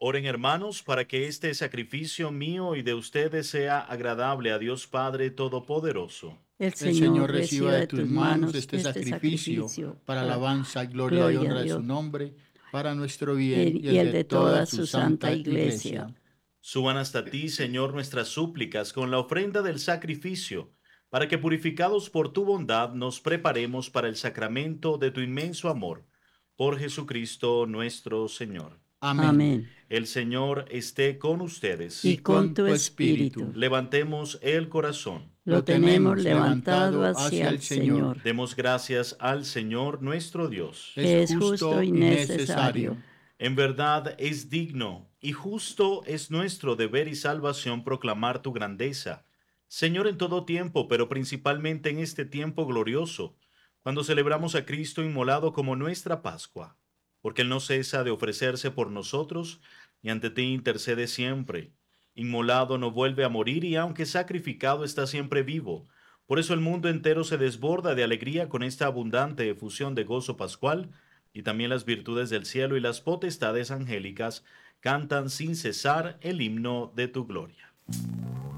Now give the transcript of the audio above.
Oren hermanos para que este sacrificio mío y de ustedes sea agradable a Dios Padre Todopoderoso. El El Señor Señor reciba reciba de de tus tus manos manos este este sacrificio sacrificio para para alabanza, gloria y gloria a honra de su Dios nombre, para nuestro bien y y el el de de toda toda su su santa santa iglesia. iglesia. Suban hasta ti, Señor, nuestras súplicas con la ofrenda del sacrificio, para que purificados por tu bondad nos preparemos para el sacramento de tu inmenso amor. Por Jesucristo nuestro Señor. Amén. Amén. El Señor esté con Y ustedes. Y con con tu tu espíritu. espíritu. Levantemos el corazón. Lo tenemos levantado levantado hacia hacia el el Señor. Señor, Demos gracias al Señor nuestro Dios. Es que es justo justo y y necesario. necesario. En verdad es digno y justo es nuestro deber y salvación proclamar tu grandeza, Señor, en todo tiempo, pero principalmente en este tiempo glorioso, cuando celebramos a Cristo inmolado como nuestra Pascua, porque Él no cesa de ofrecerse por nosotros y ante ti intercede siempre. Inmolado no vuelve a morir y aunque sacrificado está siempre vivo. Por eso el mundo entero se desborda de alegría con esta abundante efusión de gozo pascual, y también las virtudes del cielo y las potestades angélicas cantan sin cesar el himno de tu gloria.